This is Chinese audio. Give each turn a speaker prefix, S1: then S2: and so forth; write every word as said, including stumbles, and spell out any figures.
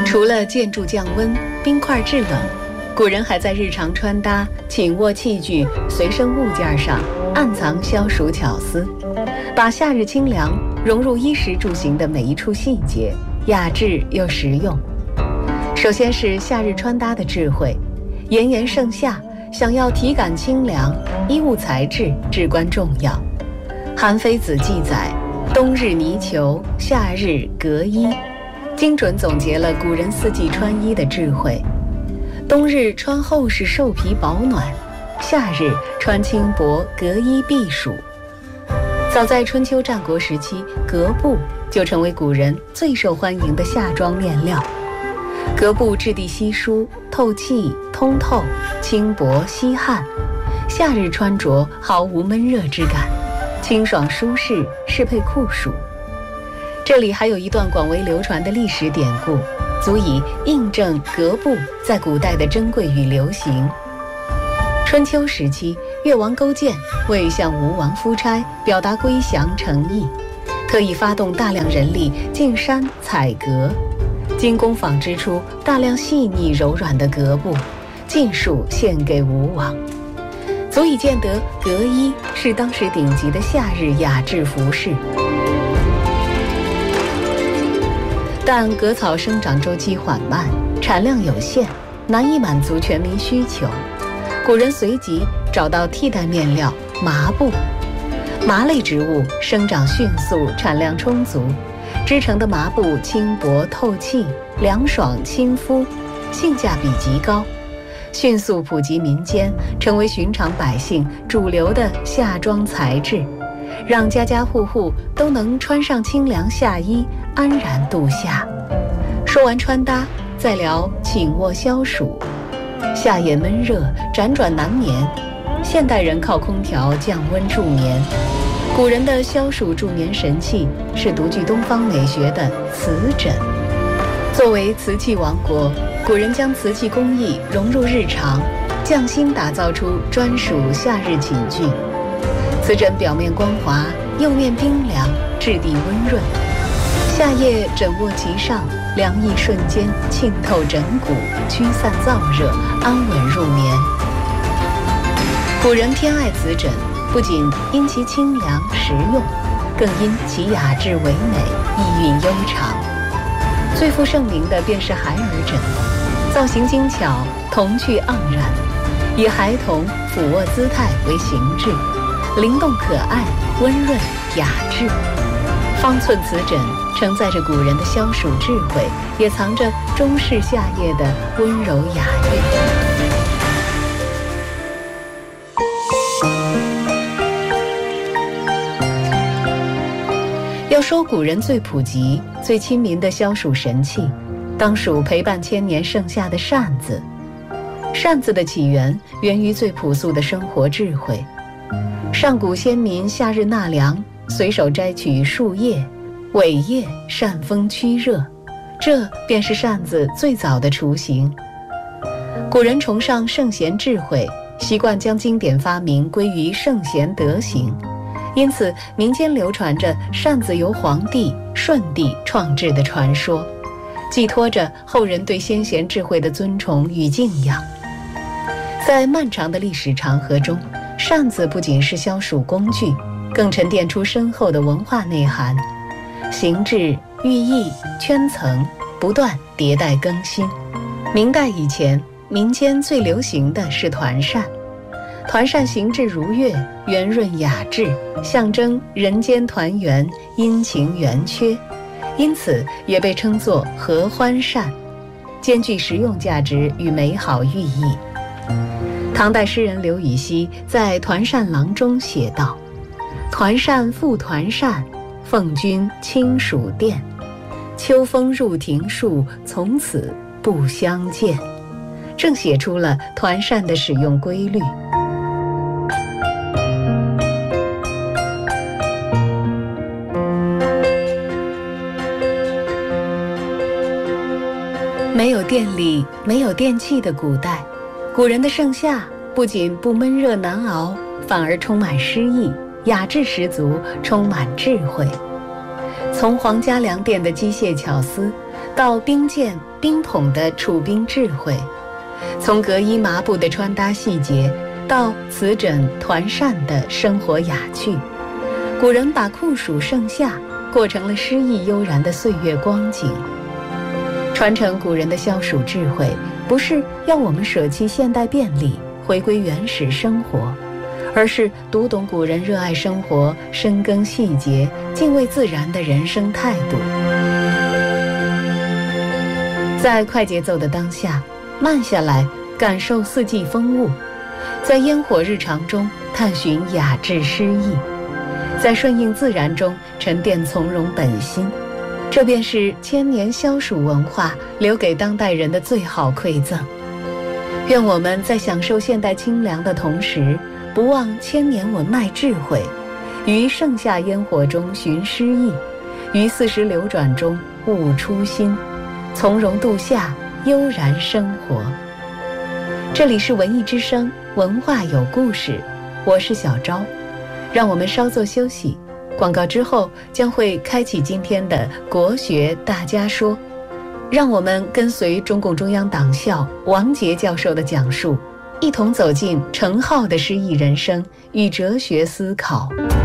S1: 除了建筑降温、冰块制冷，古人还在日常穿搭、寝卧器具、随身物件上暗藏消暑巧思，把夏日清凉融入衣食住行的每一处细节，雅致又实用。首先是夏日穿搭的智慧。炎炎盛夏，想要体感清凉，衣物材质至关重要。韩非子记载，冬日呢裘，夏日革衣，精准总结了古人四季穿衣的智慧。冬日穿厚实兽皮保暖，夏日穿轻薄革衣避暑。早在春秋战国时期，革布就成为古人最受欢迎的夏装面料。革布质地稀疏、透气、通透、轻薄吸汗，夏日穿着毫无闷热之感，清爽舒适，适配酷暑。这里还有一段广为流传的历史典故，足以印证革布在古代的珍贵与流行。春秋时期，越王勾践为向吴王夫差表达归降诚意，特意发动大量人力进山采革。经工纺织出大量细腻柔软的革布，尽数献给吴王，足以见得革衣是当时顶级的夏日雅致服饰。但革草生长周期缓慢，产量有限，难以满足全民需求。古人随即找到替代面料麻布。麻类植物生长迅速，产量充足，织成的麻布轻薄透气，凉爽亲肤，性价比极高，迅速普及民间，成为寻常百姓主流的夏装材质，让家家户户都能穿上清凉夏衣，安然度夏。说完穿搭，再聊寝卧消暑。夏夜闷热，辗转难眠，现代人靠空调降温助眠。古人的消暑助眠神器是独具东方美学的瓷枕。作为瓷器王国，古人将瓷器工艺融入日常，匠心打造出专属夏日寝具。瓷枕表面光滑，釉面冰凉，质地温润。夏夜枕卧其上，凉意瞬间沁透枕骨，驱散燥热，安稳入眠。古人偏爱瓷枕，不仅因其清凉实用，更因其雅致唯美，意蕴悠长。最负盛名的便是孩儿枕，造型精巧，童趣盎然，以孩童俯卧姿态为形制，灵动可爱，温润雅致。方寸瓷枕承载着古人的消暑智慧，也藏着中式夏夜的温柔雅韵。要说古人最普及、最亲民的消暑神器，当属陪伴千年盛夏的扇子。扇子的起源源于最朴素的生活智慧。上古先民夏日纳凉，随手摘取树叶、苇叶扇风驱热，这便是扇子最早的雏形。古人崇尚圣贤智慧，习惯将经典发明归于圣贤德行，因此民间流传着扇子由黄帝、舜帝创制的传说，寄托着后人对先贤智慧的尊崇与敬仰。在漫长的历史长河中，扇子不仅是消暑工具，更沉淀出深厚的文化内涵，形制、寓意、圈层不断迭代更新。明代以前，民间最流行的是团扇。团扇形制如月，圆润雅致，象征人间团圆，阴晴圆缺，因此也被称作合欢扇，兼具实用价值与美好寓意。唐代诗人刘禹锡在《团扇郎》中写道：团扇复团扇，奉君清暑殿，秋风入庭树，从此不相见。正写出了团扇的使用规律。没有电力、没有电器的古代，古人的盛夏不仅不闷热难熬，反而充满诗意，雅致十足，充满智慧。从皇家粮店的机械巧思， 到兵剑兵统的处兵智慧，从革衣麻布的穿搭细节到瓷枕团扇的生活雅趣，古人把酷暑盛夏过成了诗意悠然的岁月光景。传承古人的消暑智慧，不是要我们舍弃现代便利，回归原始生活，而是读懂古人热爱生活、深耕细节、敬畏自然的人生态度。在快节奏的当下，慢下来感受四季风物，在烟火日常中探寻雅致诗意，在顺应自然中沉淀从容本心，这便是千年消暑文化留给当代人的最好馈赠。愿我们在享受现代清凉的同时，不忘千年文脉智慧，于盛夏烟火中寻诗意，于四时流转中悟初心，从容度夏，悠然生活。这里是文艺之声，文化有故事，我是小昭，让我们稍作休息，广告之后将会开启今天的国学大家说，让我们跟随中共中央党校王杰教授的讲述，一同走进程颢的诗意人生与哲学思考。